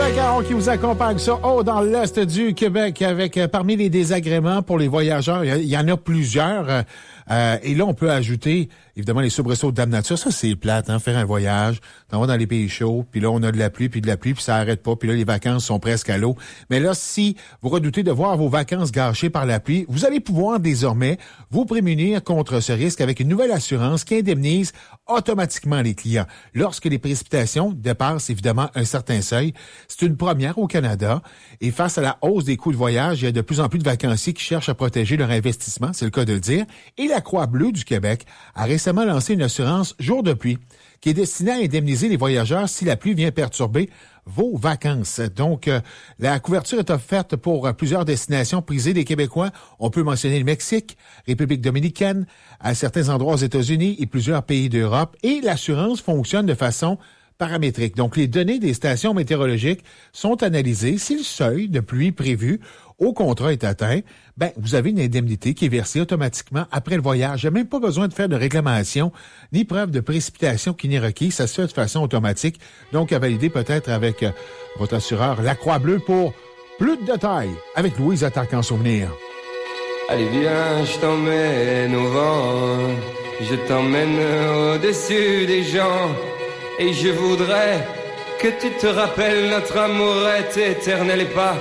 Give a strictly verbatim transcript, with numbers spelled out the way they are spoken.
Michel Caron qui vous accompagne ça haut dans l'est du Québec avec euh, parmi les désagréments pour les voyageurs, il y, y en a plusieurs. Euh, euh, et là, on peut ajouter évidemment les soubresauts de Dame Nature. Ça, c'est plate, hein, faire un voyage, t'en vas dans les pays chauds, puis là, on a de la pluie, puis de la pluie, puis ça arrête pas, puis là, les vacances sont presque à l'eau. Mais là, si vous redoutez de voir vos vacances gâchées par la pluie, vous allez pouvoir désormais vous prémunir contre ce risque avec une nouvelle assurance qui indemnise automatiquement les clients lorsque les précipitations dépassent évidemment un certain seuil. C'est une première au Canada et face à la hausse des coûts de voyage, il y a de plus en plus de vacanciers qui cherchent à protéger leur investissement, c'est le cas de le dire. Et la Croix-Bleue du Québec a récemment lancé une assurance jour de pluie qui est destinée à indemniser les voyageurs si la pluie vient perturber vos vacances. Donc, euh, la couverture est offerte pour euh, plusieurs destinations prisées des Québécois. On peut mentionner le Mexique, République dominicaine, à certains endroits aux États-Unis et plusieurs pays d'Europe. Et l'assurance fonctionne de façon paramétrique. Donc, les données des stations météorologiques sont analysées. Si le seuil de pluie prévu au contrat est atteint, ben, vous avez une indemnité qui est versée automatiquement après le voyage. Il n'y a même pas besoin de faire de réclamation ni preuve de précipitation qui n'est requis. Ça se fait de façon automatique. Donc, à valider peut-être avec euh, votre assureur La Croix-Bleue pour plus de détails avec Louise Attaque en souvenir. Allez, viens, je t'emmène au vent. Je t'emmène au-dessus des gens. Et je voudrais que tu te rappelles notre amour est éternel et pas